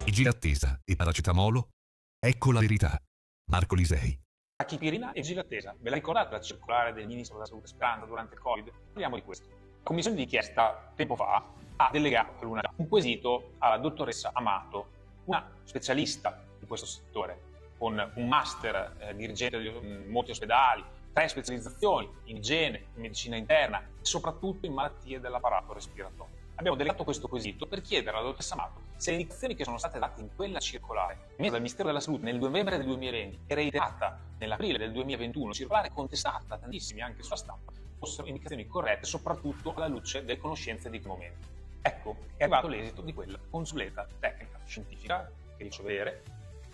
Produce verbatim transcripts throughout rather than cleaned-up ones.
Vigilia attesa e paracetamolo? Ecco la verità. Marco Lisei. Tachipirina e vigilia attesa. Ve la ricordate la circolare del Ministro della Salute Speranza durante il Covid? Parliamo di questo. La commissione di inchiesta, tempo fa, ha delegato a Luna un quesito alla dottoressa Amato, una specialista in questo settore, con un master eh, dirigente di mh, molti ospedali, tre specializzazioni in igiene, in medicina interna e soprattutto in malattie dell'apparato respiratorio. Abbiamo delegato questo quesito per chiedere alla dottoressa Amato se le indicazioni che sono state date in quella circolare, emessa dal Ministero della Salute nel novembre del duemilaventi e reiterata nell'aprile del duemilaventuno, circolare contestata da tantissimi anche sulla stampa, fossero indicazioni corrette, soprattutto alla luce delle conoscenze di quel momento. Ecco, è arrivato l'esito di quella consulenza tecnica scientifica che dice avere.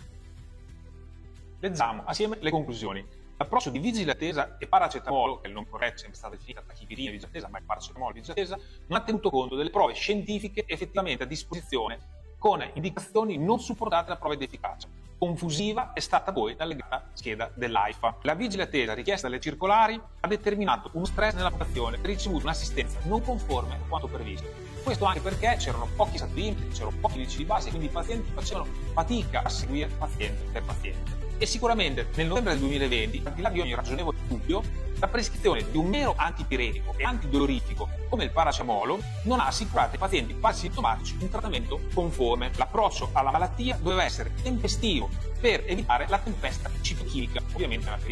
Leggiamo assieme le conclusioni. L'approccio di vigilia attesa e paracetamolo, che è il nome corretto, è sempre stata definita tachipirina e vigilia attesa, ma è paracetamolo e vigilia attesa, non ha tenuto conto delle prove scientifiche effettivamente a disposizione con indicazioni non supportate da prove di efficacia. Confusiva è stata poi l'allegata scheda dell'AIFA. La vigilia attesa richiesta dalle circolari ha determinato uno stress nella popolazione che ha ricevuto un'assistenza non conforme a quanto previsto. Questo anche perché c'erano pochi satelliti, c'erano pochi medici di base, quindi i pazienti facevano fatica a seguire paziente per paziente. E sicuramente nel novembre del duemilaventi, al di là di ogni ragionevole dubbio, la prescrizione di un mero antipiretico e antidolorifico come il paracetamolo non ha assicurato ai pazienti parasintomatici un trattamento conforme. L'approccio alla malattia doveva essere tempestivo per evitare la tempesta citochimica, ovviamente nella